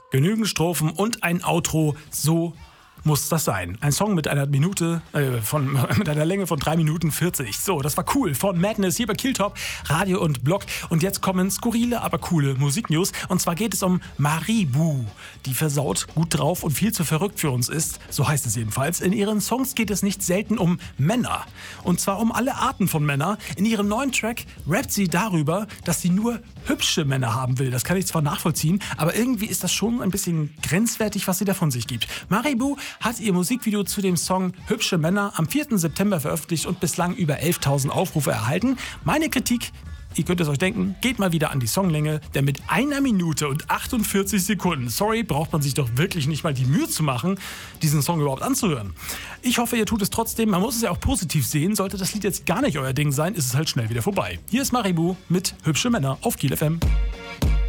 Genügend Strophen und ein Outro, so muss das sein. Ein Song mit einer mit einer Länge von 3 Minuten 40. So, das war cool von Madness hier bei Killtop, Radio und Blog. Und jetzt kommen skurrile, aber coole Musiknews. Und zwar geht es um Maribou, die versaut, gut drauf und viel zu verrückt für uns ist. So heißt es jedenfalls. In ihren Songs geht es nicht selten um Männer. Und zwar um alle Arten von Männern. In ihrem neuen Track rappt sie darüber, dass sie nur hübsche Männer haben will. Das kann ich zwar nachvollziehen, aber irgendwie ist das schon ein bisschen grenzwertig, was sie da von sich gibt. Maribou hat ihr Musikvideo zu dem Song Hübsche Männer am 4. September veröffentlicht und bislang über 11.000 Aufrufe erhalten. Meine Kritik, ihr könnt es euch denken, geht mal wieder an die Songlänge, denn mit 1 Minute und 48 Sekunden, sorry, braucht man sich doch wirklich nicht mal die Mühe zu machen, diesen Song überhaupt anzuhören. Ich hoffe, ihr tut es trotzdem, man muss es ja auch positiv sehen, sollte das Lied jetzt gar nicht euer Ding sein, ist es halt schnell wieder vorbei. Hier ist Maribou mit Hübsche Männer auf Kiel FM.